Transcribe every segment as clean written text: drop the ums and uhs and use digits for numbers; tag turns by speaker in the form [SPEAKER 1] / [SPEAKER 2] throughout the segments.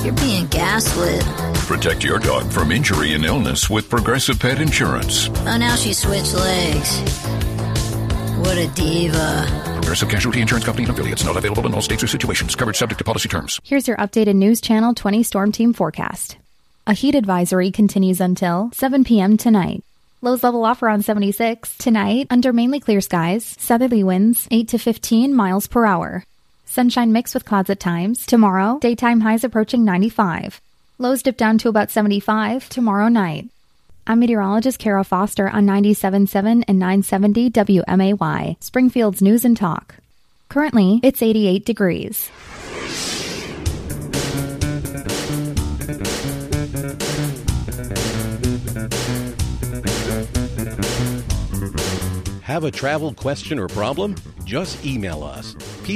[SPEAKER 1] You're being gaslit.
[SPEAKER 2] Protect your dog from injury and illness with Progressive Pet Insurance.
[SPEAKER 1] Oh, now she switched legs. What a diva.
[SPEAKER 2] Progressive Casualty Insurance Company and affiliates. Not available in all states or situations. Coverage subject to policy terms.
[SPEAKER 3] Here's your updated News Channel 20 Storm Team forecast. A heat advisory continues until 7 p.m. tonight. Lows level off around 76. Tonight, under mainly clear skies, southerly winds 8 to 15 miles per hour. Sunshine mixed with clouds at times. Tomorrow, daytime highs approaching 95. Lows dip down to about 75 tomorrow night. I'm meteorologist Kara Foster on 97.7 and 970 WMAY, Springfield's News and Talk. Currently, it's 88 degrees.
[SPEAKER 4] Have a travel question or problem? Just email us,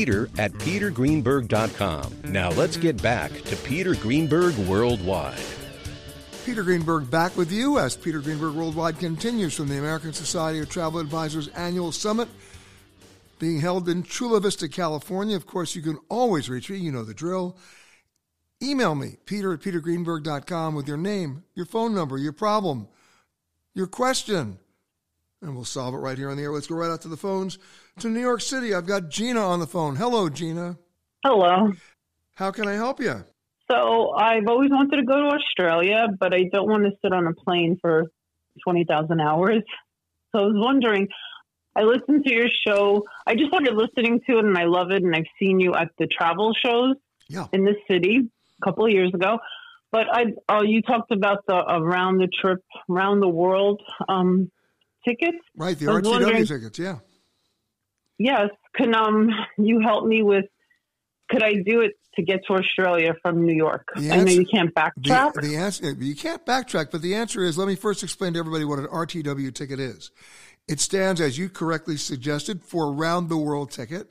[SPEAKER 4] peter@petergreenberg.com. Now let's get back to Peter Greenberg Worldwide.
[SPEAKER 5] Peter Greenberg back with you as Peter Greenberg Worldwide continues from the American Society of Travel Advisors Annual Summit being held in Chula Vista, California. Of course, you can always reach me. You know the drill. Email me, peter@petergreenberg.com, with your name, your phone number, your problem, your question, and we'll solve it right here on the air. Let's go right out to the phones to New York City. I've got Gina on the phone. Hello, Gina.
[SPEAKER 6] Hello.
[SPEAKER 5] How can I help you?
[SPEAKER 6] So I've always wanted to go to Australia, but I don't want to sit on a plane for 20,000 hours. So I was wondering, I listened to your show. I just started listening to it, and I love it, and I've seen you at the travel shows in this city a couple of years ago. But you talked about the around the world tickets.
[SPEAKER 5] Right, the RTW tickets, yeah.
[SPEAKER 6] Yes. Can you help me with, could I do it to get to Australia from New York? I know you can't backtrack.
[SPEAKER 5] The answer, you can't backtrack, but the answer is, let me first explain to everybody what an RTW ticket is. It stands, as you correctly suggested, for a round-the-world ticket.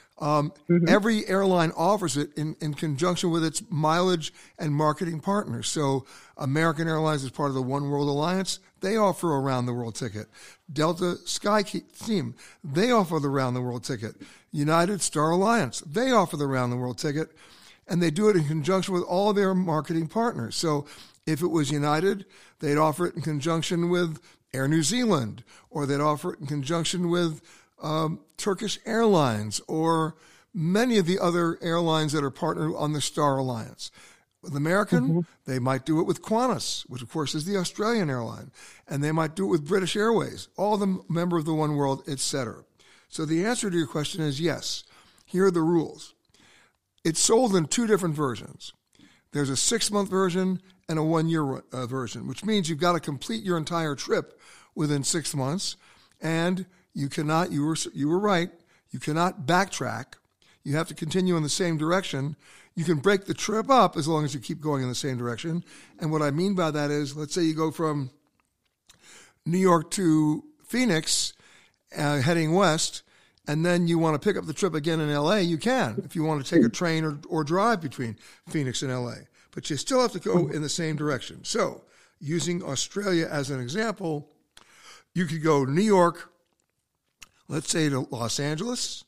[SPEAKER 5] Every airline offers it in conjunction with its mileage and marketing partners. So American Airlines is part of the One World Alliance. They offer a round-the-world ticket. Delta Sky Team, they offer the round-the-world ticket. United Star Alliance, they offer the round-the-world ticket. And they do it in conjunction with all their marketing partners. So if it was United, they'd offer it in conjunction with Air New Zealand, or they'd offer it in conjunction with Turkish Airlines, or many of the other airlines that are partnered on the Star Alliance. With American, they might do it with Qantas, which of course is the Australian airline, and they might do it with British Airways, all of them member of the One World, etc. So the answer to your question is yes. Here are the rules. It's sold in two different versions. There's a 6-month version and a 1-year version, which means you've got to complete your entire trip within 6 months, and you cannot, you were right, you cannot backtrack. You have to continue in the same direction. You can break the trip up as long as you keep going in the same direction. And what I mean by that is, let's say you go from New York to Phoenix, heading west, and then you want to pick up the trip again in L.A., you can, if you want to take a train or drive between Phoenix and L.A. But you still have to go in the same direction. So, using Australia as an example, you could go New York, let's say to Los Angeles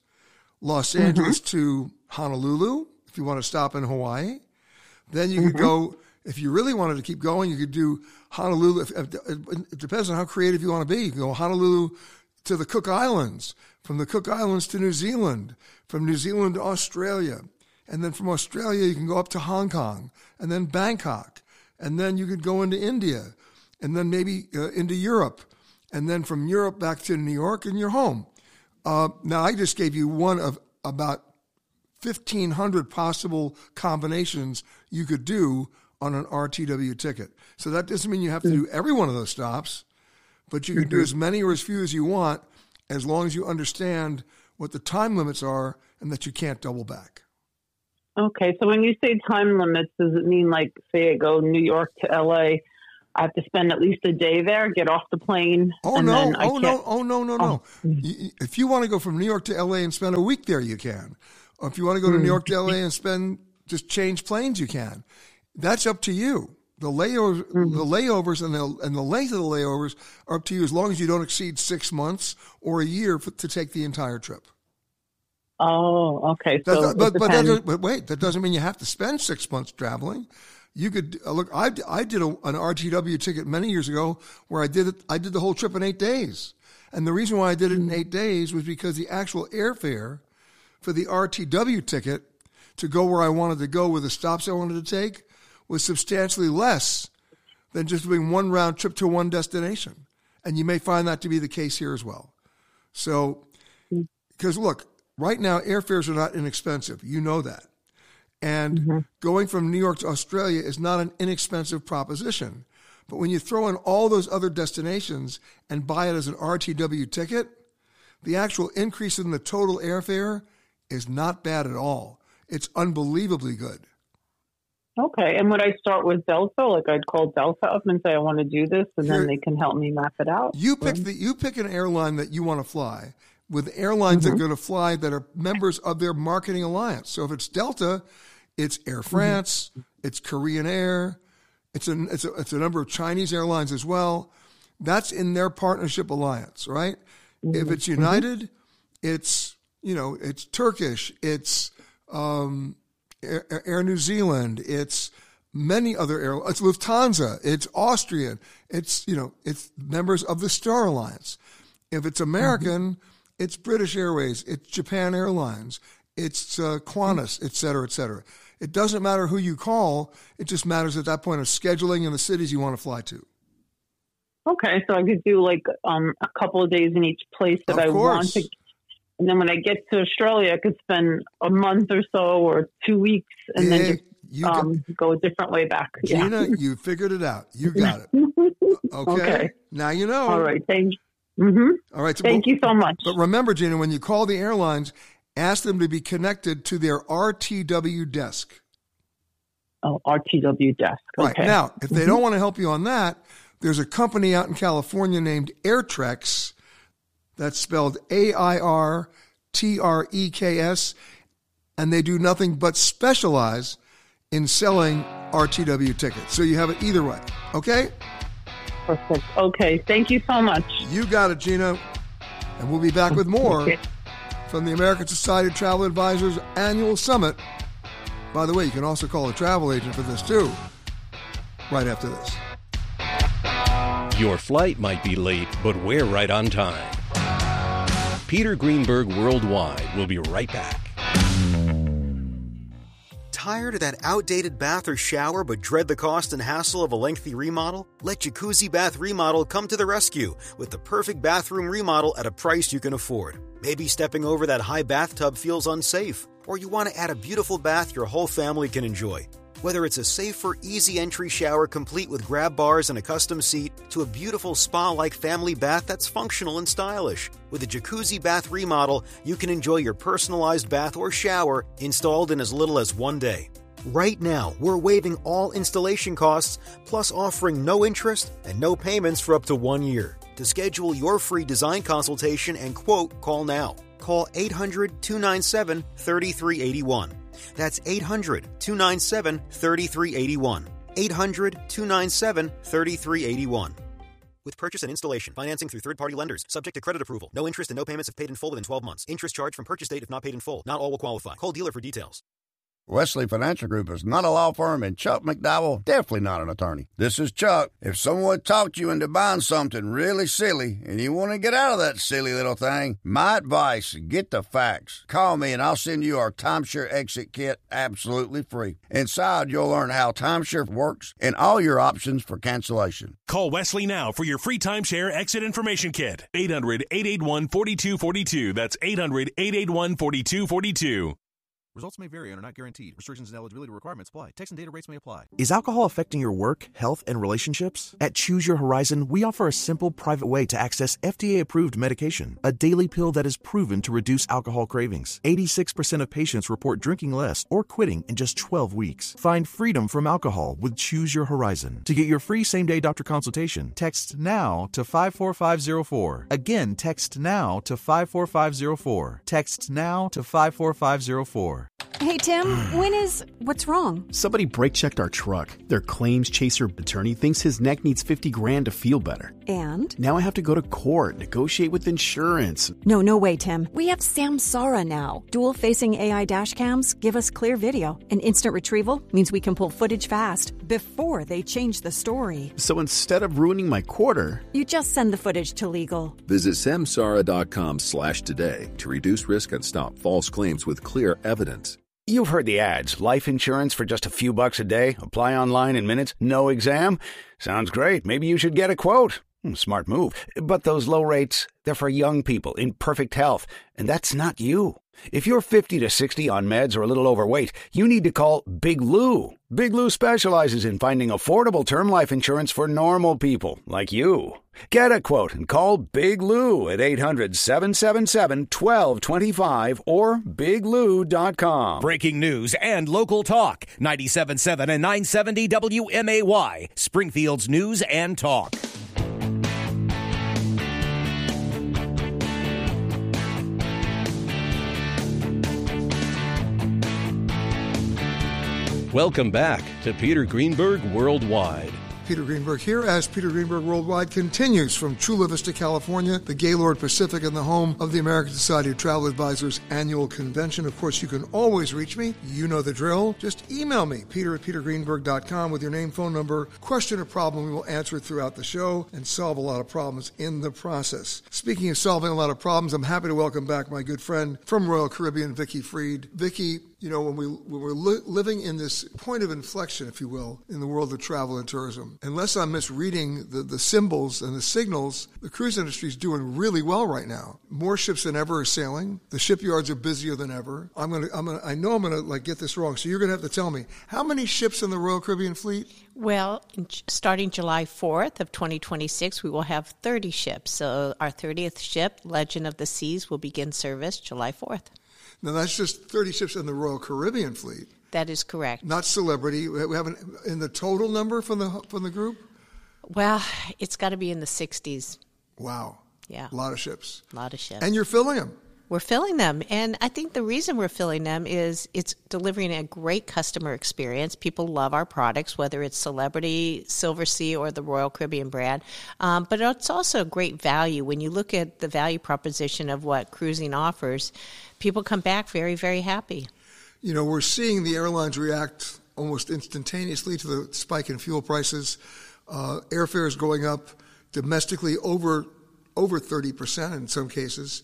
[SPEAKER 5] to Honolulu, if you want to stop in Hawaii. Then you could go, if you really wanted to keep going, you could do Honolulu. It depends on how creative you want to be. You can go Honolulu to the Cook Islands, from the Cook Islands to New Zealand, from New Zealand to Australia. And then from Australia, you can go up to Hong Kong, and then Bangkok. And then you could go into India, and then maybe into Europe. And then from Europe back to New York, and you're home. Now, I just gave you one of about 1,500 possible combinations you could do on an RTW ticket. So that doesn't mean you have to do every one of those stops, but you can do as many or as few as you want, as long as you understand what the time limits are and that you can't double back.
[SPEAKER 6] Okay, so when you say time limits, does it mean, like, say I go New York to L.A., I have to spend at least a day there, get off the plane? No. If
[SPEAKER 5] you want to go from New York to L.A. and spend a week there, you can. Or if you want to go to New York to L.A. and just change planes, you can. That's up to you. The layovers and the length of the layovers are up to you, as long as you don't exceed 6 months or a year to take the entire trip.
[SPEAKER 6] Oh, okay.
[SPEAKER 5] But wait, that doesn't mean you have to spend 6 months traveling. You could look. I did an RTW ticket many years ago where I did the whole trip in 8 days, and the reason why I did it in 8 days was because the actual airfare for the RTW ticket to go where I wanted to go with the stops I wanted to take was substantially less than just doing one round trip to one destination, and you may find that to be the case here as well. So, because look, right now airfares are not inexpensive. You know that. And going from New York to Australia is not an inexpensive proposition. But when you throw in all those other destinations and buy it as an RTW ticket, the actual increase in the total airfare is not bad at all. It's unbelievably good.
[SPEAKER 6] Okay. And would I start with Delta? Like I'd call Delta up and say, I want to do this, and then they can help me map it out?
[SPEAKER 5] You pick an airline that you want to fly with airlines that are going to fly that are members of their marketing alliance. So if it's Delta, it's Air France, it's Korean Air, it's a number of Chinese airlines as well. That's in their partnership alliance, right? If it's United, it's Turkish, it's Air New Zealand, it's many other airlines, it's Lufthansa, it's Austrian, it's members of the Star Alliance. If it's American, it's British Airways, it's Japan Airlines, it's Qantas, et cetera, et cetera. It doesn't matter who you call. It just matters at that point of scheduling and the cities you want to fly to.
[SPEAKER 6] Okay, so I could do like a couple of days in each place that I want to. And then when I get to Australia, I could spend a month or so or 2 weeks and then just go a different way back.
[SPEAKER 5] Gina, you figured it out. You got it. Okay. Now you know.
[SPEAKER 6] All right. Thank you.
[SPEAKER 5] All right. So,
[SPEAKER 6] Thank you so much.
[SPEAKER 5] But remember, Gina, when you call the airlines, ask them to be connected to their RTW desk.
[SPEAKER 6] Oh, RTW desk. Okay.
[SPEAKER 5] Right. Now, if they don't want to help you on that, there's a company out in California named Airtreks. That's spelled AIRTREKS. And they do nothing but specialize in selling RTW tickets. So you have it either way. Okay?
[SPEAKER 6] Perfect. Okay. Thank you so much.
[SPEAKER 5] You got it, Gina. And we'll be back with more from the American Society of Travel Advisors Annual Summit. By the way, you can also call a travel agent for this too, right after this.
[SPEAKER 4] Your flight might be late, but we're right on time. Peter Greenberg Worldwide will be right back.
[SPEAKER 7] Tired of that outdated bath or shower but dread the cost and hassle of a lengthy remodel? Let Jacuzzi Bath Remodel come to the rescue with the perfect bathroom remodel at a price you can afford. Maybe stepping over that high bathtub feels unsafe, or you want to add a beautiful bath your whole family can enjoy. Whether it's a safer, easy entry shower complete with grab bars and a custom seat, to a beautiful spa-like family bath that's functional and stylish. With a Jacuzzi Bath Remodel, you can enjoy your personalized bath or shower installed in as little as 1 day. Right now, we're waiving all installation costs, plus offering no interest and no payments for up to 1 year. To schedule your free design consultation and quote, call now. Call 800-297-3381. That's 800-297-3381. 800-297-3381. With purchase and installation, financing through third-party lenders, subject to credit approval. No interest and no payments if paid in full within 12 months. Interest charged from purchase date if not paid in full. Not all will qualify. Call dealer for details.
[SPEAKER 8] Wesley Financial Group is not a law firm, and Chuck McDowell definitely not an attorney. This is Chuck. If someone talked you into buying something really silly and you want to get out of that silly little thing, my advice, get the facts. Call me and I'll send you our timeshare exit kit absolutely free. Inside, you'll learn how timeshare works and all your options for cancellation.
[SPEAKER 9] Call Wesley now for your free timeshare exit information kit. 800-881-4242. That's 800-881-4242.
[SPEAKER 10] Results may vary and are not guaranteed. Restrictions and eligibility requirements apply. Text and data rates may apply.
[SPEAKER 11] Is alcohol affecting your work, health, and relationships? At Choose Your Horizon, we offer a simple, private way to access FDA-approved medication, a daily pill that is proven to reduce alcohol cravings. 86% of patients report drinking less or quitting in just 12 weeks. Find freedom from alcohol with Choose Your Horizon. To get your free same-day doctor consultation, text NOW to 54504. Again, text NOW to 54504. Text NOW to 54504. more.
[SPEAKER 12] Hey, Tim, what's wrong?
[SPEAKER 13] Somebody brake checked our truck. Their claims chaser attorney thinks his neck needs $50,000 to feel better.
[SPEAKER 12] And?
[SPEAKER 13] Now I have to go to court, negotiate with insurance.
[SPEAKER 12] No way, Tim. We have Samsara now. Dual-facing AI dash cams give us clear video. And instant retrieval means we can pull footage fast before they change the story.
[SPEAKER 13] So instead of ruining my quarter,
[SPEAKER 12] you just send the footage to legal.
[SPEAKER 14] Visit samsara.com/today to reduce risk and stop false claims with clear evidence.
[SPEAKER 15] You've heard the ads. Life insurance for just a few bucks a day. Apply online in minutes. No exam. Sounds great. Maybe you should get a quote. Smart move. But those low rates, they're for young people in perfect health. And that's not you. If you're 50 to 60 on meds or a little overweight, you need to call Big Lou. Big Lou specializes in finding affordable term life insurance for normal people like you. Get a quote and call Big Lou at 800-777-1225 or biglou.com.
[SPEAKER 9] Breaking news and local talk. 97.7 and 970 WMAY. Springfield's News and Talk.
[SPEAKER 4] Welcome back to Peter Greenberg Worldwide.
[SPEAKER 5] Peter Greenberg here as Peter Greenberg Worldwide continues from Chula Vista, California, the Gaylord Pacific and the home of the American Society of Travel Advisors annual convention. Of course, you can always reach me. You know the drill. Just email me, peter@petergreenberg.com with your name, phone number, question or problem. We will answer it throughout the show and solve a lot of problems in the process. Speaking of solving a lot of problems, I'm happy to welcome back my good friend from Royal Caribbean, Vicki Freed. Vicki, you know, when we're living in this point of inflection, if you will, in the world of travel and tourism, unless I'm misreading the symbols and the signals, the cruise industry is doing really well right now. More ships than ever are sailing. The shipyards are busier than ever. I know I'm gonna get this wrong, so you're gonna have to tell me how many ships in the Royal Caribbean fleet.
[SPEAKER 16] Well, starting July 4th of 2026, we will have 30 ships. So our 30th ship, Legend of the Seas, will begin service July 4th.
[SPEAKER 5] Now, that's just 30 ships in the Royal Caribbean fleet.
[SPEAKER 16] That is correct.
[SPEAKER 5] Not Celebrity. We haven't in the total number from the group?
[SPEAKER 16] Well, it's got to be in the 60s.
[SPEAKER 5] Wow.
[SPEAKER 16] Yeah.
[SPEAKER 5] A lot of ships.
[SPEAKER 16] A lot of ships.
[SPEAKER 5] And you're filling them.
[SPEAKER 16] We're filling them. And I think the reason we're filling them is it's delivering a great customer experience. People love our products, whether it's Celebrity, Silversea, or the Royal Caribbean brand. But it's also a great value. When you look at the value proposition of what cruising offers, people come back very, very happy.
[SPEAKER 5] You know, we're seeing the airlines react almost instantaneously to the spike in fuel prices. Airfares going up domestically over 30% in some cases.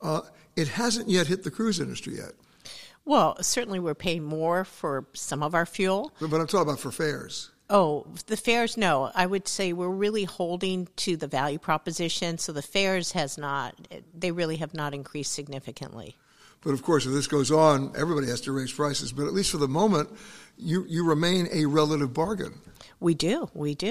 [SPEAKER 5] It hasn't yet hit the cruise industry yet.
[SPEAKER 16] Well, certainly we're paying more for some of our fuel.
[SPEAKER 5] But I'm talking about for fares.
[SPEAKER 16] Oh, the fares, no. I would say we're really holding to the value proposition, so the fares they really have not increased significantly.
[SPEAKER 5] But of course, if this goes on, everybody has to raise prices. But at least for the moment, you remain a relative bargain.
[SPEAKER 16] We do.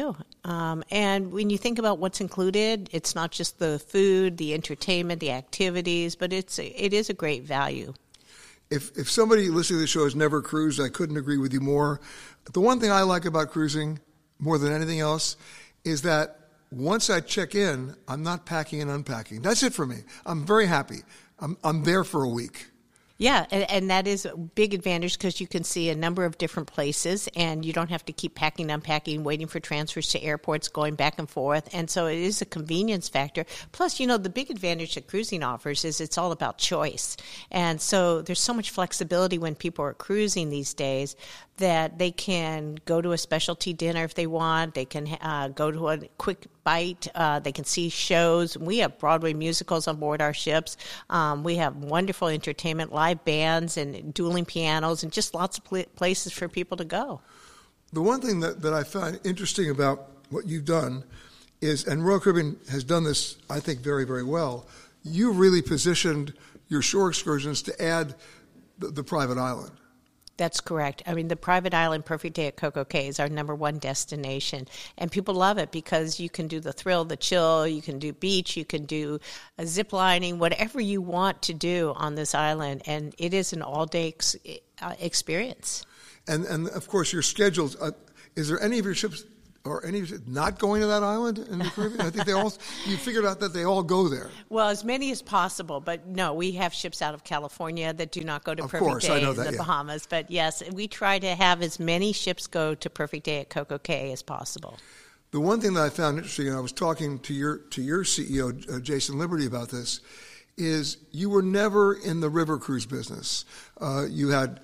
[SPEAKER 16] And when you think about what's included, it's not just the food, the entertainment, the activities, but it is a great value.
[SPEAKER 5] If somebody listening to the show has never cruised, I couldn't agree with you more. The one thing I like about cruising more than anything else is that once I check in, I'm not packing and unpacking. That's it for me. I'm very happy. I'm there for a week.
[SPEAKER 16] Yeah, and that is a big advantage because you can see a number of different places and you don't have to keep packing, unpacking, waiting for transfers to airports, going back and forth. And so it is a convenience factor. Plus, you know, the big advantage that cruising offers is it's all about choice. And so there's so much flexibility when people are cruising these days that they can go to a specialty dinner if they want. They can go to a quick bite. They can see shows. We have Broadway musicals on board our ships. We have wonderful entertainment, live bands and dueling pianos, and just lots of places for people to go.
[SPEAKER 5] The one thing that I find interesting about what you've done is, and Royal Caribbean has done this, I think, very, very well, you really positioned your shore excursions to add the private island.
[SPEAKER 16] That's correct. I mean, the private island Perfect Day at Coco Cay is our number one destination. And people love it because you can do the thrill, the chill, you can do beach, you can do zip lining, whatever you want to do on this island. And it is an all-day experience.
[SPEAKER 5] And of course, your schedules, is there any of your ships Are any not going to that island in the Caribbean? I think you figured out that they all go there.
[SPEAKER 16] Well, as many as possible, but no, we have ships out of California that do not go to Perfect Day in the Bahamas. But yes, we try to have as many ships go to Perfect Day at Coco Cay as possible.
[SPEAKER 5] The one thing that I found interesting, and I was talking to your CEO, Jason Liberty, about this, is you were never in the river cruise business. You had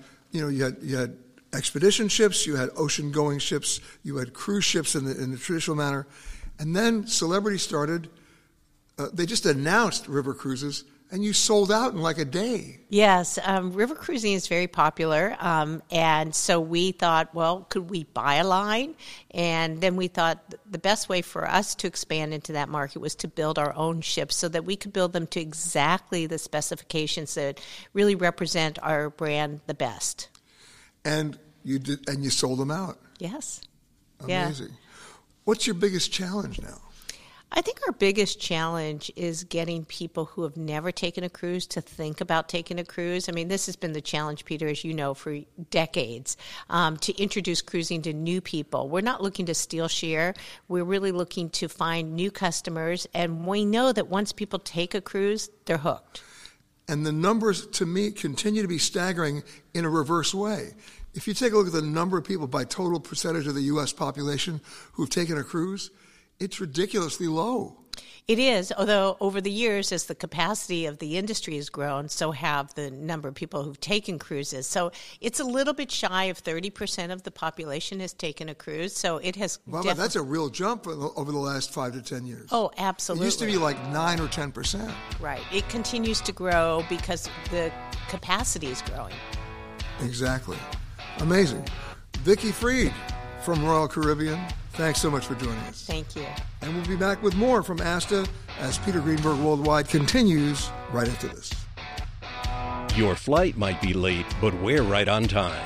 [SPEAKER 5] expedition ships, you had ocean-going ships, you had cruise ships in the traditional manner, and then Celebrity started. They just announced river cruises, and you sold out in like a day.
[SPEAKER 16] Yes, river cruising is very popular, and so we thought, well, could we buy a line? And then we thought the best way for us to expand into that market was to build our own ships so that we could build them to exactly the specifications that really represent our brand the best.
[SPEAKER 5] And you did, and you sold them out.
[SPEAKER 16] Yes.
[SPEAKER 5] Amazing. Yeah. What's your biggest challenge now?
[SPEAKER 16] I think our biggest challenge is getting people who have never taken a cruise to think about taking a cruise. I mean, this has been the challenge, Peter, as you know, for decades, to introduce cruising to new people. We're not looking to steal share. We're really looking to find new customers, and we know that once people take a cruise, they're hooked.
[SPEAKER 5] And the numbers, to me, continue to be staggering in a reverse way. If you take a look at the number of people by total percentage of the U.S. population who've taken a cruise, it's ridiculously low.
[SPEAKER 16] It is, although over the years, as the capacity of the industry has grown, so have the number of people who've taken cruises. So it's a little bit shy of 30% of the population has taken a cruise. So it has.
[SPEAKER 5] Well, that's a real jump over the last 5 to 10 years.
[SPEAKER 16] Oh, absolutely.
[SPEAKER 5] It used to be like 9 or 10%.
[SPEAKER 16] Right. It continues to grow because the capacity is growing.
[SPEAKER 5] Exactly. Amazing. Vicki Freed from Royal Caribbean. Thanks so much for joining us.
[SPEAKER 16] Thank you.
[SPEAKER 5] And we'll be back with more from ASTA as Peter Greenberg Worldwide continues right after this.
[SPEAKER 4] Your flight might be late, but we're right on time.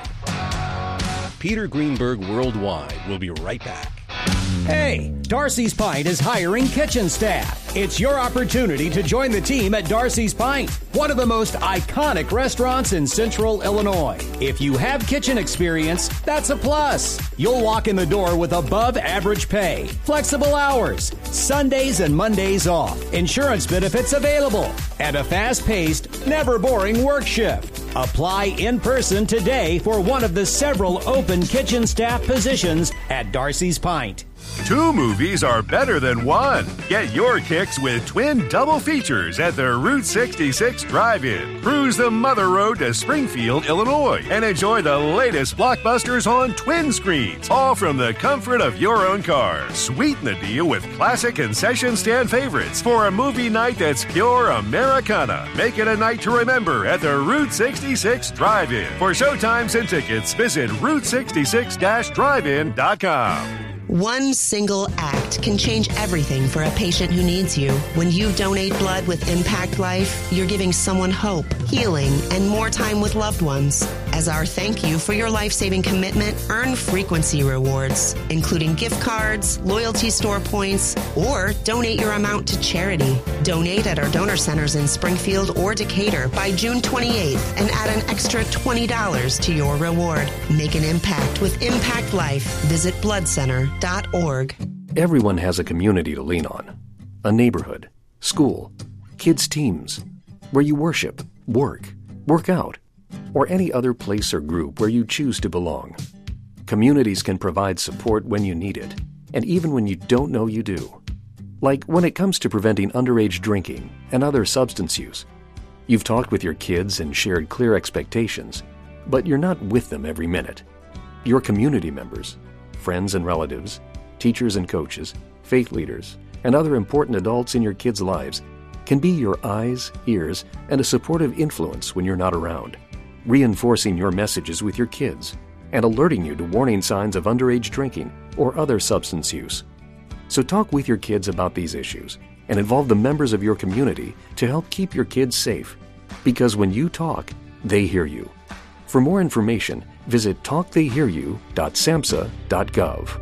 [SPEAKER 4] Peter Greenberg Worldwide will be right back.
[SPEAKER 9] Hey, Darcy's Pint is hiring kitchen staff. It's your opportunity to join the team at Darcy's Pint, one of the most iconic restaurants in Central Illinois. If you have kitchen experience, that's a plus. You'll walk in the door with above average pay, flexible hours, Sundays and Mondays off, insurance benefits available, and a fast-paced, never boring work shift. Apply in person today for one of the several open kitchen staff positions at Darcy's Pint.
[SPEAKER 17] 2 movies are better than 1. Get your kicks with twin double features at the Route 66 Drive-In. Cruise the Mother Road to Springfield, Illinois, and enjoy the latest blockbusters on twin screens, all from the comfort of your own car. Sweeten the deal with classic concession stand favorites for a movie night that's pure Americana. Make it a night to remember at the Route 66 Drive-In. For showtimes and tickets, visit Route66-drivein.com.
[SPEAKER 18] One single act can change everything for a patient who needs you. When you donate blood with Impact Life, you're giving someone hope, healing, and more time with loved ones. As our thank you for your life-saving commitment, earn frequency rewards, including gift cards, loyalty store points, or donate your amount to charity. Donate at our donor centers in Springfield or Decatur by June 28th and add an extra $20 to your reward. Make an impact with Impact Life. Visit bloodcenter.org.
[SPEAKER 19] Everyone has a community to lean on. A neighborhood, school, kids' teams, where you worship, work out, or any other place or group where you choose to belong. Communities can provide support when you need it, and even when you don't know you do. Like when it comes to preventing underage drinking and other substance use. You've talked with your kids and shared clear expectations, but you're not with them every minute. Your community members, friends and relatives, teachers and coaches, faith leaders, and other important adults in your kids' lives can be your eyes, ears, and a supportive influence when you're not around, reinforcing your messages with your kids and alerting you to warning signs of underage drinking or other substance use. So talk with your kids about these issues and involve the members of your community to help keep your kids safe. Because when you talk, they hear you. For more information, visit talktheyhearyou.samhsa.gov.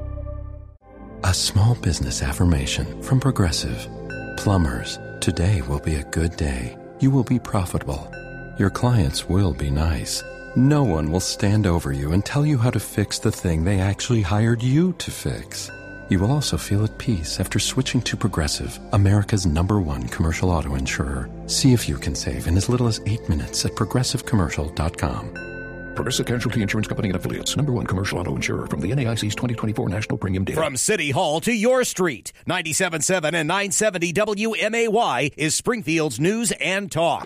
[SPEAKER 20] A small business affirmation from Progressive. Plumbers, today will be a good day. You will be profitable. Your clients will be nice. No one will stand over you and tell you how to fix the thing they actually hired you to fix. You will also feel at peace after switching to Progressive, America's #1 commercial auto insurer. See if you can save in as little as 8 minutes at progressivecommercial.com.
[SPEAKER 2] Progressive Casualty Insurance Company and Affiliates. #1 commercial auto insurer from the NAIC's 2024 National Premium Data.
[SPEAKER 9] From City Hall to your street, 97.7 and 970 WMAY is Springfield's News and Talk.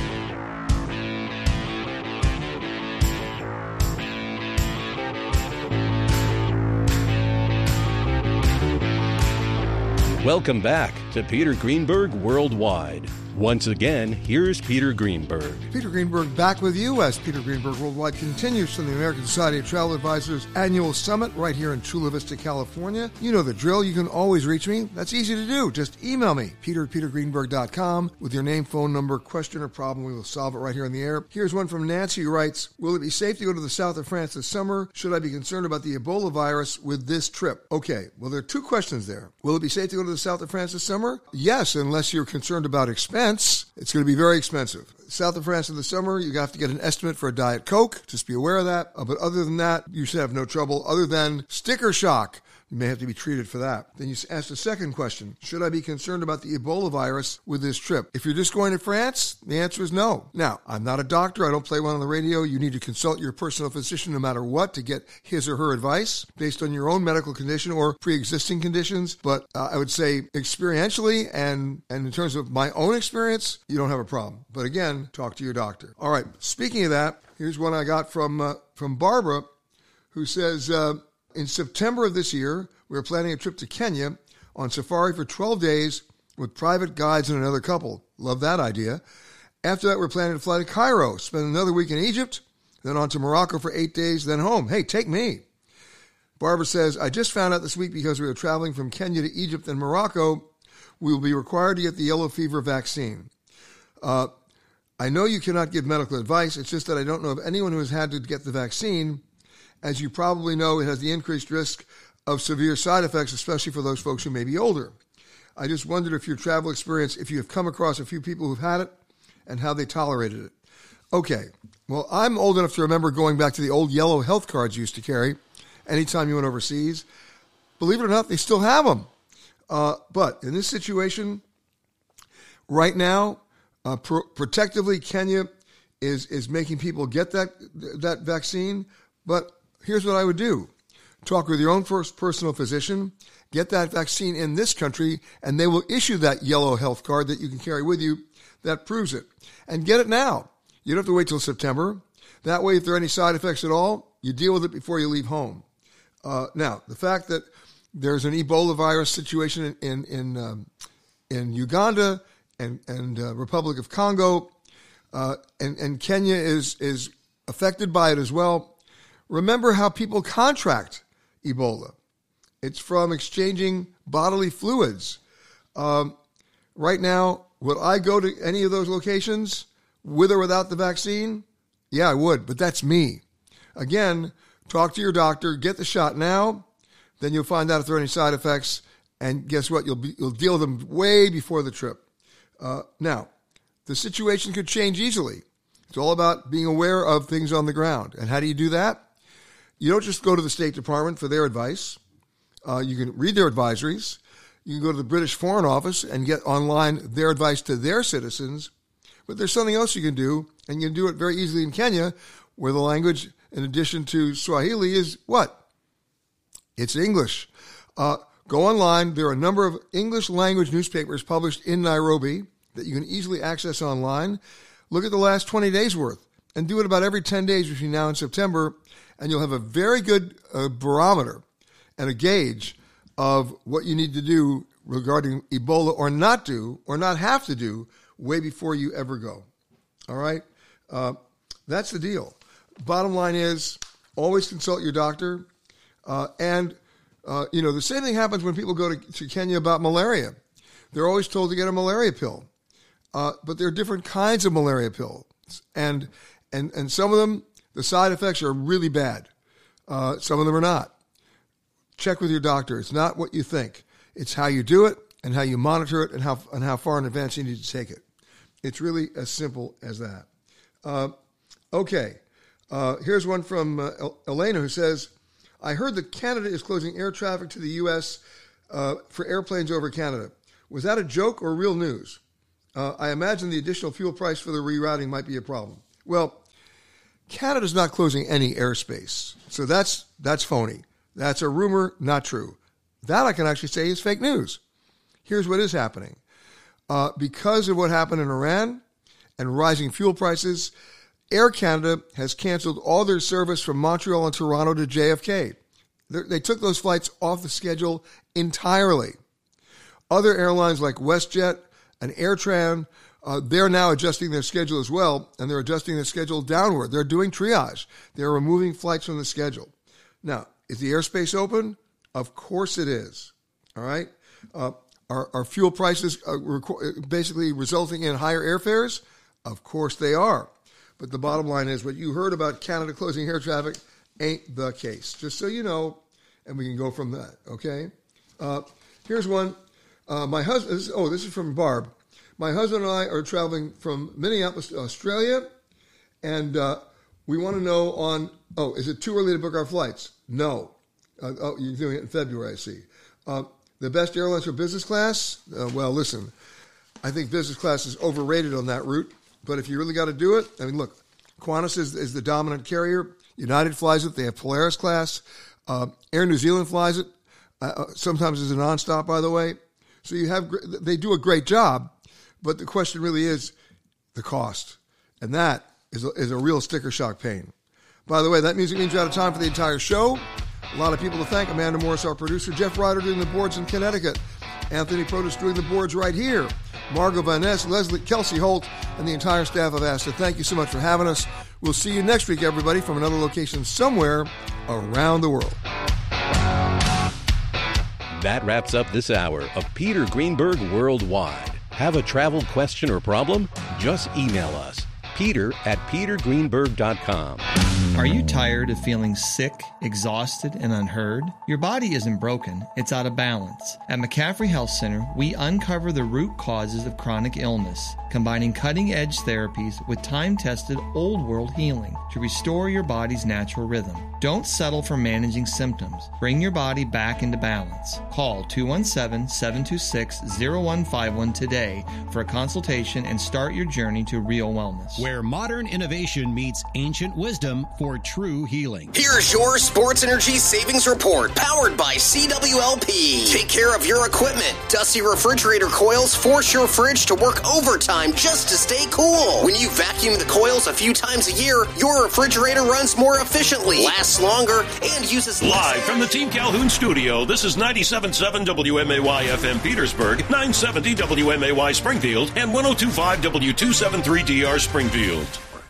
[SPEAKER 9] Welcome back to Peter Greenberg Worldwide. Once again, here's Peter Greenberg.
[SPEAKER 5] Peter Greenberg back with you as Peter Greenberg Worldwide continues from the American Society of Travel Advisors annual summit right here in Chula Vista, California. You know the drill. You can always reach me. That's easy to do. Just email me, peter@petergreenberg.com, with your name, phone number, question, or problem. We will solve it right here on the air. Here's one from Nancy who writes, will it be safe to go to the south of France this summer? Should I be concerned about the Ebola virus with this trip? Okay, well, there are two questions there. Will it be safe to go to the south of France this summer? Yes, unless you're concerned about expense. It's going to be very expensive. South of France in the summer, you have to get an estimate for a Diet Coke. Just be aware of that. But other than that, you should have no trouble other than sticker shock. You may have to be treated for that. Then you ask the second question. Should I be concerned about the Ebola virus with this trip? If you're just going to France, the answer is no. Now, I'm not a doctor. I don't play one on the radio. You need to consult your personal physician no matter what to get his or her advice based on your own medical condition or pre-existing conditions. But I would say experientially and in terms of my own experience, you don't have a problem. But again, talk to your doctor. All right. Speaking of that, here's one I got from Barbara, who says, in September of this year, we are planning a trip to Kenya on safari for 12 days with private guides and another couple. Love that idea. After that, we're planning to fly to Cairo, spend another week in Egypt, then on to Morocco for 8 days, then home. Hey, take me. Barbara says, I just found out this week because we are traveling from Kenya to Egypt and Morocco, we will be required to get the yellow fever vaccine. I know you cannot give medical advice. It's just that I don't know of anyone who has had to get the vaccine. As you probably know, it has the increased risk of severe side effects, especially for those folks who may be older. I just wondered if your travel experience, if you have come across a few people who've had it and how they tolerated it. Okay, well, I'm old enough to remember going back to the old yellow health cards you used to carry anytime you went overseas. Believe it or not, they still have them. But in this situation, right now, protectively, Kenya is making people get that vaccine, but here's what I would do. Talk with your own first personal physician, get that vaccine in this country, and they will issue that yellow health card that you can carry with you that proves it. And get it now. You don't have to wait till September. That way, if there are any side effects at all, you deal with it before you leave home. Now, the fact that there's an Ebola virus situation in Uganda and Republic of Congo, and Kenya is affected by it as well. Remember how people contract Ebola. It's from exchanging bodily fluids. Right now, would I go to any of those locations with or without the vaccine? Yeah, I would, but that's me. Again, talk to your doctor, get the shot now, then you'll find out if there are any side effects, and guess what? You'll deal with them way before the trip. Now, the situation could change easily. It's all about being aware of things on the ground. And how do you do that? You don't just go to the State Department for their advice. You can read their advisories. You can go to the British Foreign Office and get online their advice to their citizens. But there's something else you can do, and you can do it very easily in Kenya, where the language, in addition to Swahili, is what? It's English. Go online. There are a number of English language newspapers published in Nairobi that you can easily access online. Look at the last 20 days worth and do it about every 10 days between now and September, and you'll have a very good barometer and a gauge of what you need to do regarding Ebola or not do or not have to do way before you ever go. All right? That's the deal. Bottom line is always consult your doctor. The same thing happens when people go to Kenya about malaria. They're always told to get a malaria pill. But there are different kinds of malaria pills. And some of them, the side effects are really bad. Some of them are not. Check with your doctor. It's not what you think. It's how you do it and how you monitor it and how far in advance you need to take it. It's really as simple as that. Okay. Here's one from Elena who says, I heard that Canada is closing air traffic to the U.S. For airplanes over Canada. Was that a joke or real news? I imagine the additional fuel price for the rerouting might be a problem. Well, Canada's not closing any airspace. So that's phony. That's a rumor, not true. That I can actually say is fake news. Here's what is happening. Because of what happened in Iran and rising fuel prices, Air Canada has canceled all their service from Montreal and Toronto to JFK. They took those flights off the schedule entirely. Other airlines like WestJet and AirTran, they're now adjusting their schedule as well, and they're adjusting their schedule downward. They're doing triage. They're removing flights from the schedule. Now, is the airspace open? Of course it is. All right? Are fuel prices basically resulting in higher airfares? Of course they are. But the bottom line is what you heard about Canada closing air traffic ain't the case. Just so you know, and we can go from that, okay? Here's one. My husband, this is from Barb. My husband and I are traveling from Minneapolis to Australia, and we want to know is it too early to book our flights? No. You're doing it in February, I see. The best airlines for business class? Well, listen, I think business class is overrated on that route. But if you really got to do it, I mean, look, Qantas is the dominant carrier. United flies it. They have Polaris class. Air New Zealand flies it. Sometimes it's a nonstop, by the way. So they do a great job. But the question really is the cost. And that is a real sticker shock pain. By the way, that music means you're out of time for the entire show. A lot of people to thank. Amanda Morris, our producer. Jeff Ryder doing the boards in Connecticut. Anthony Protis doing the boards right here. Margot Van Ness, Leslie, Kelsey Holt, and the entire staff of ASTA. Thank you so much for having us. We'll see you next week, everybody, from another location somewhere around the world.
[SPEAKER 4] That wraps up this hour of Peter Greenberg Worldwide. Have a travel question or problem? Just email us, peter@petergreenberg.com.
[SPEAKER 21] Are you tired of feeling sick, exhausted, and unheard? Your body isn't broken, it's out of balance. At McCaffrey Health Center, we uncover the root causes of chronic illness, combining cutting-edge therapies with time-tested old-world healing to restore your body's natural rhythm. Don't settle for managing symptoms. Bring your body back into balance. Call 217-726-0151 today for a consultation and start your journey to real wellness.
[SPEAKER 9] Where modern innovation meets ancient wisdom for true healing.
[SPEAKER 22] Here's your Sports Energy Savings Report, powered by CWLP. Take care of your equipment. Dusty refrigerator coils force your fridge to work overtime just to stay cool. When you vacuum the coils a few times a year, your refrigerator runs more efficiently, lasts longer, and uses less.
[SPEAKER 23] Live from the Team Calhoun studio, this is 97.7 WMAY FM Petersburg, 970 WMAY Springfield, and 102.5 W273DR Springfield.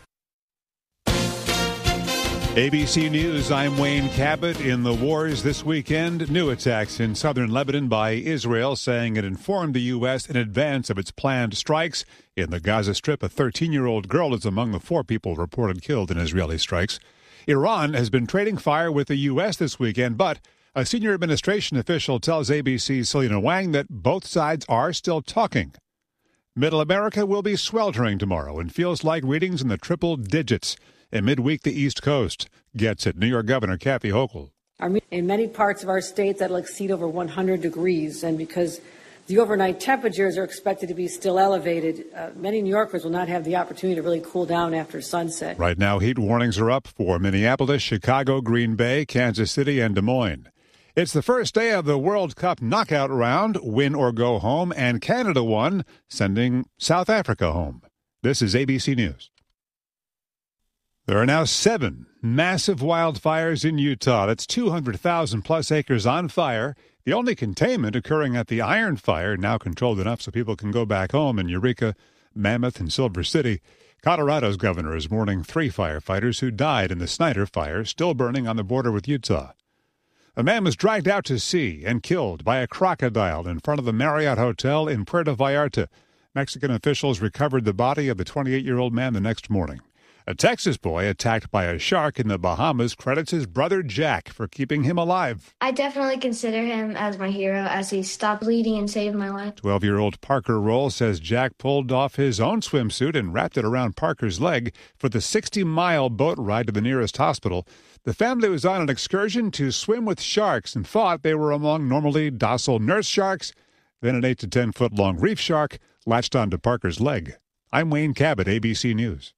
[SPEAKER 24] ABC News, I'm Wayne Cabot. In the wars this weekend, new attacks in southern Lebanon by Israel, saying it informed the U.S. in advance of its planned strikes. In the Gaza Strip, a 13-year-old girl is among the 4 people reported killed in Israeli strikes. Iran has been trading fire with the U.S. this weekend, but a senior administration official tells ABC's Selena Wang that both sides are still talking. Middle America will be sweltering tomorrow and feels like readings in the triple digits. In midweek, the East Coast gets it. New York Governor Kathy Hochul.
[SPEAKER 25] In many parts of our state, that'll exceed over 100 degrees. And because the overnight temperatures are expected to be still elevated, many New Yorkers will not have the opportunity to really cool down after sunset.
[SPEAKER 24] Right now, heat warnings are up for Minneapolis, Chicago, Green Bay, Kansas City, and Des Moines. It's the first day of the World Cup knockout round, win or go home, and Canada won, sending South Africa home. This is ABC News. There are now 7 massive wildfires in Utah. That's 200,000 plus acres on fire. The only containment occurring at the Iron Fire, now controlled enough so people can go back home in Eureka, Mammoth, and Silver City. Colorado's governor is mourning 3 firefighters who died in the Snyder Fire, still burning on the border with Utah. A man was dragged out to sea and killed by a crocodile in front of the Marriott Hotel in Puerto Vallarta. Mexican officials recovered the body of the 28-year-old man the next morning. A Texas boy attacked by a shark in the Bahamas credits his brother Jack for keeping him alive.
[SPEAKER 1] I definitely consider him as my hero as he stopped bleeding and saved my life.
[SPEAKER 24] 12-year-old Parker Roll says Jack pulled off his own swimsuit and wrapped it around Parker's leg for the 60-mile boat ride to the nearest hospital. The family was on an excursion to swim with sharks and thought they were among normally docile nurse sharks. Then an 8 to 10-foot-long reef shark latched onto Parker's leg. I'm Wayne Cabot, ABC News.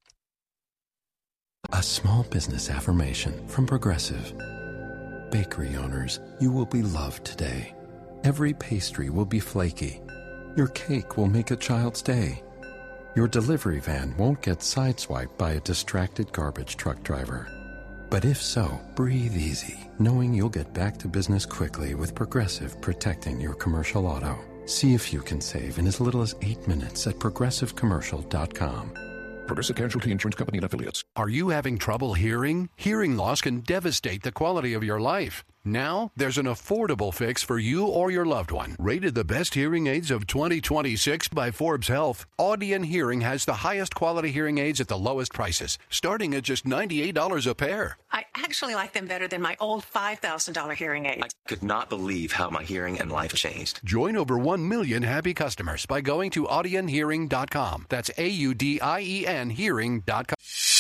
[SPEAKER 20] A small business affirmation from Progressive. Bakery owners, you will be loved today. Every pastry will be flaky. Your cake will make a child's day. Your delivery van won't get sideswiped by a distracted garbage truck driver. But if so, breathe easy, knowing you'll get back to business quickly with Progressive protecting your commercial auto. See if you can save in as little as 8 minutes at progressivecommercial.com.
[SPEAKER 2] Progressive Casualty Insurance Company and Affiliates.
[SPEAKER 3] Are you having trouble hearing? Hearing loss can devastate the quality of your life. Now, there's an affordable fix for you or your loved one. Rated the best hearing aids of 2026 by Forbes Health, Audion Hearing has the highest quality hearing aids at the lowest prices, starting at just $98 a pair.
[SPEAKER 6] I actually like them better than my old $5,000 hearing aids.
[SPEAKER 7] I could not believe how my hearing and life changed.
[SPEAKER 3] Join over 1 million happy customers by going to audionhearing.com. That's AUDIEN hearing.com.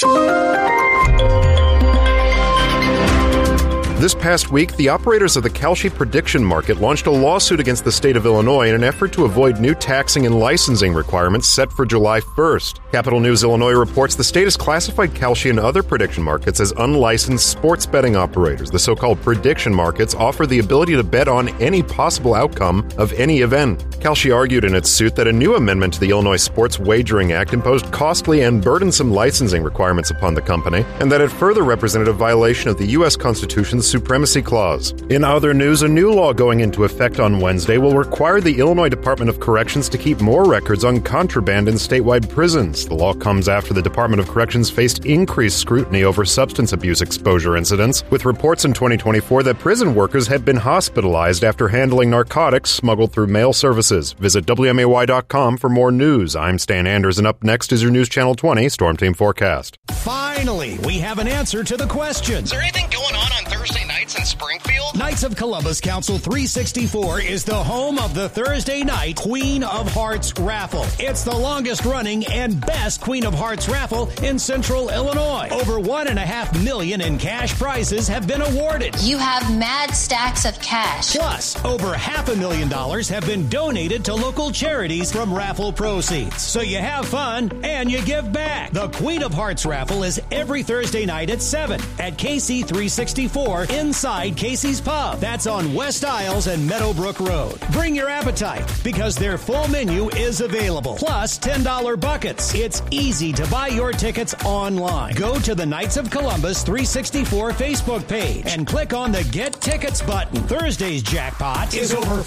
[SPEAKER 8] This past week, the operators of the Kalshi prediction market launched a lawsuit against the state of Illinois in an effort to avoid new taxing and licensing requirements set for July 1st. Capital News Illinois reports the state has classified Kalshi and other prediction markets as unlicensed sports betting operators. The so-called prediction markets offer the ability to bet on any possible outcome of any event. Kalshi argued in its suit that a new amendment to the Illinois Sports Wagering Act imposed costly and burdensome licensing requirements upon the company, and that it further represented a violation of the U.S. Constitution's Supremacy Clause. In other news, a new law going into effect on Wednesday will require the Illinois Department of Corrections to keep more records on contraband in statewide prisons. The law comes after the Department of Corrections faced increased scrutiny over substance abuse exposure incidents, with reports in 2024 that prison workers had been hospitalized after handling narcotics smuggled through mail services. Visit WMAY.com for more news. I'm Stan Anders, and up next is your News Channel 20 Storm Team Forecast.
[SPEAKER 9] Finally, we have an answer to the question.
[SPEAKER 22] Is there anything going on Thursday nights in Springfield?
[SPEAKER 9] Knights of Columbus Council 364 is the home of the Thursday night Queen of Hearts raffle. It's the longest running and best Queen of Hearts raffle in Central Illinois. Over $1.5 million in cash prizes have been awarded.
[SPEAKER 26] You have mad stacks of cash.
[SPEAKER 9] Plus, over $500,000 have been donated to local charities from raffle proceeds. So you have fun and you give back. The Queen of Hearts raffle is every Thursday night at 7 at KC 364 inside Casey's Pub. That's on West Isles and Meadowbrook Road. Bring your appetite because their full menu is available. Plus $10 buckets. It's easy to buy your tickets online. Go to the Knights of Columbus 364 Facebook page and click on the Get Tickets button. Thursday's jackpot is over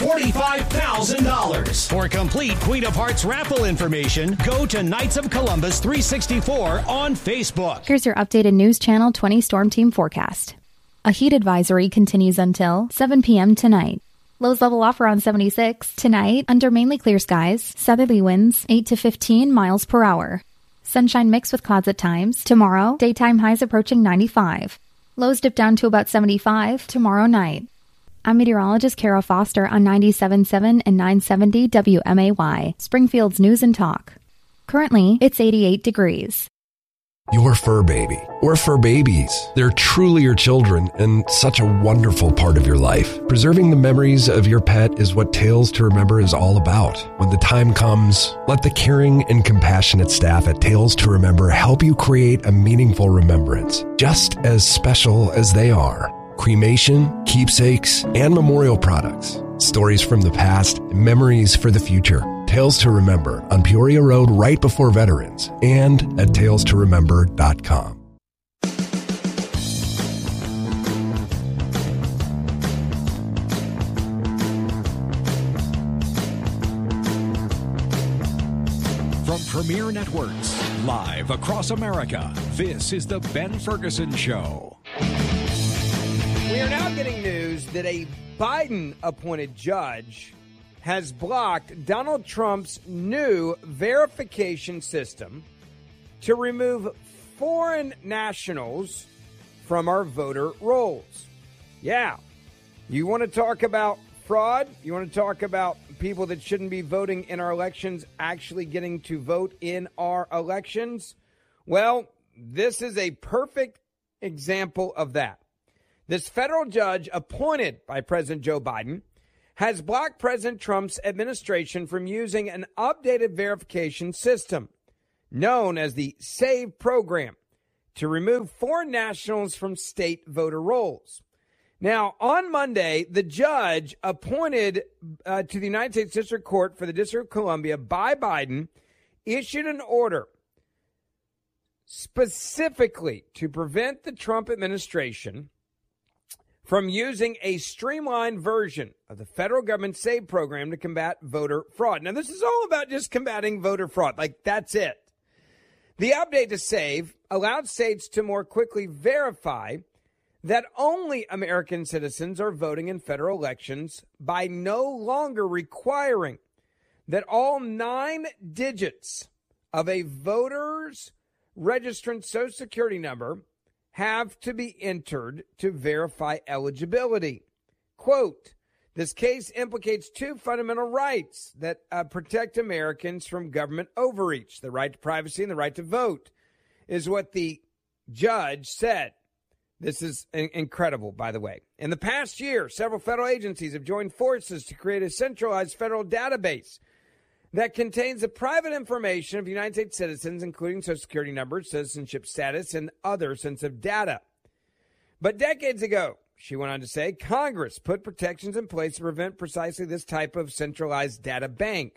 [SPEAKER 9] $45,000. For complete Queen of Hearts raffle information, go to Knights of Columbus 364 on Facebook.
[SPEAKER 27] Here's your updated News Channel 20 Storm Team forecast. A heat advisory continues until 7 p.m. tonight. Lows level off around 76. Tonight, under mainly clear skies, southerly winds 8 to 15 miles per hour. Sunshine mixed with clouds at times. Tomorrow, daytime highs approaching 95. Lows dip down to about 75 tomorrow night. I'm meteorologist Kara Foster on 97.7 and 970 WMAY, Springfield's News and Talk. Currently, it's 88 degrees.
[SPEAKER 28] Your fur baby, or fur babies. They're truly your children and such a wonderful part of your life. Preserving the memories of your pet is what Tales to Remember is all about. When the time comes, let the caring and compassionate staff at Tales to Remember help you create a meaningful remembrance, just as special as they are. Cremation, keepsakes, and memorial products. Stories from the past, memories for the future. Tales to Remember on Peoria Road right before Veterans and at talestoremember.com.
[SPEAKER 29] From Premier Networks, live across America, this is The Ben Ferguson Show.
[SPEAKER 30] We are now getting news that a Biden-appointed judge has blocked Donald Trump's new verification system to remove foreign nationals from our voter rolls. Yeah. You want to talk about fraud? You want to talk about people that shouldn't be voting in our elections actually getting to vote in our elections? Well, this is a perfect example of that. This federal judge appointed by President Joe Biden has blocked President Trump's administration from using an updated verification system known as the SAVE program to remove foreign nationals from state voter rolls. Now, on Monday, the judge appointed to the United States District Court for the District of Columbia by Biden issued an order specifically to prevent the Trump administration from using a streamlined version of the federal government SAVE program to combat voter fraud. Now, this is all about just combating voter fraud. Like, that's it. The update to SAVE allowed states to more quickly verify that only American citizens are voting in federal elections by no longer requiring that all 9 digits of a voter's registrant Social Security number have to be entered to verify eligibility. Quote, this case implicates 2 fundamental rights that protect Americans from government overreach, the right to privacy and the right to vote, is what the judge said. This is incredible, by the way. In the past year, several federal agencies have joined forces to create a centralized federal database that contains the private information of United States citizens, including Social Security numbers, citizenship status, and other sensitive data. But decades ago, she went on to say, Congress put protections in place to prevent precisely this type of centralized data bank.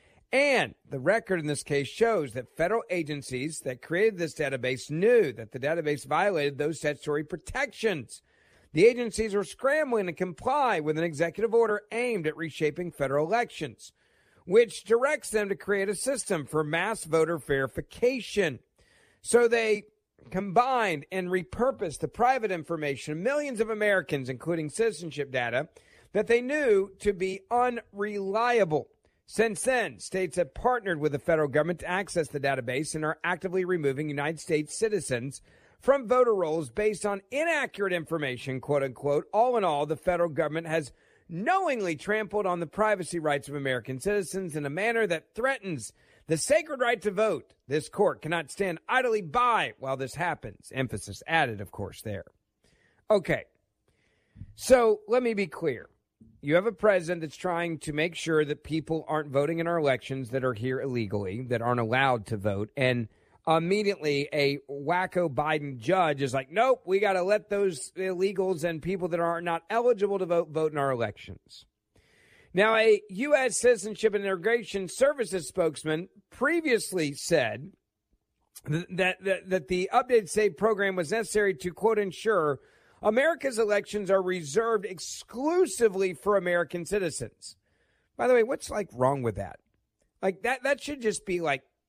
[SPEAKER 30] And the record in this case shows that federal agencies that created this database knew that the database violated those statutory protections. The agencies were scrambling to comply with an executive order aimed at reshaping federal elections, which directs them to create a system for mass voter verification. So they combined and repurposed the private information of millions of Americans, including citizenship data, that they knew to be unreliable. Since then, states have partnered with the federal government to access the database and are actively removing United States citizens from voter rolls based on inaccurate information, quote unquote. All in all, the federal government has knowingly trampled on the privacy rights of American citizens in a manner that threatens the sacred right to vote. This court cannot stand idly by while this happens. Emphasis added, of course, there. Okay, so let me be clear. You have a president that's trying to make sure that people aren't voting in our elections that are here illegally, that aren't allowed to vote. And immediately a wacko Biden judge is like, nope, we got to let those illegals and people that are not eligible to vote in our elections. Now, a U.S. Citizenship and Immigration Services spokesman previously said that the updated SAVE program was necessary to, quote, ensure America's elections are reserved exclusively for American citizens. By the way, what's wrong with that? That should just be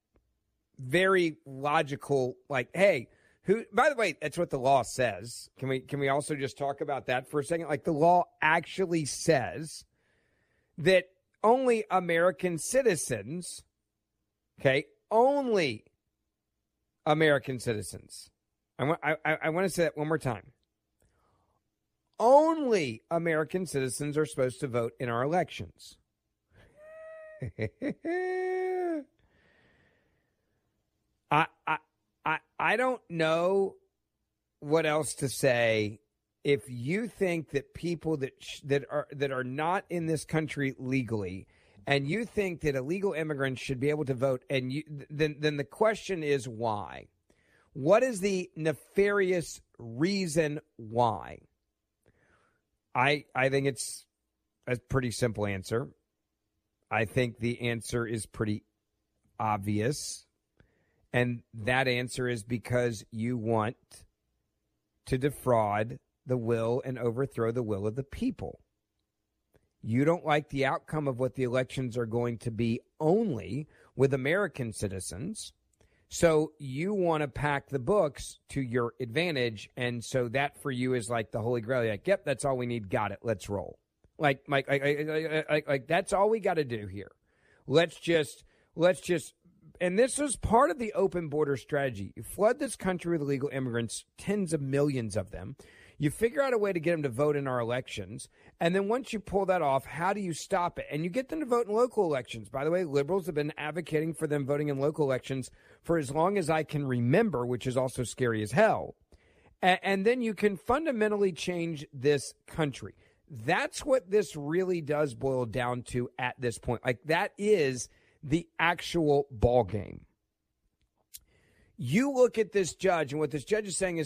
[SPEAKER 30] very logical. Hey, who? By the way, that's what the law says. Can we also just talk about that for a second? The law actually says that only American citizens, only American citizens. I want to say that one more time. Only American citizens are supposed to vote in our elections. I don't know what else to say. If you think that people that are not in this country legally, and you think that illegal immigrants should be able to vote, and then the question is why? What is the nefarious reason why? I think it's a pretty simple answer. I think the answer is pretty obvious. And that answer is because you want to defraud the will and overthrow the will of the people. You don't like the outcome of what the elections are going to be only with American citizens. So you want to pack the books to your advantage. And so that for you is like the Holy Grail. You're like, yep, that's all we need. Got it. Let's roll. Like that's all we got to do here. Let's just And this was part of the open border strategy. You flood this country with illegal immigrants, tens of millions of them. You figure out a way to get them to vote in our elections. And then once you pull that off, how do you stop it? And you get them to vote in local elections. By the way, liberals have been advocating for them voting in local elections for as long as I can remember, which is also scary as hell. And then you can fundamentally change this country. That's what this really does boil down to at this point. Like, that is the actual ball game. You look at this judge, and what this judge is saying is,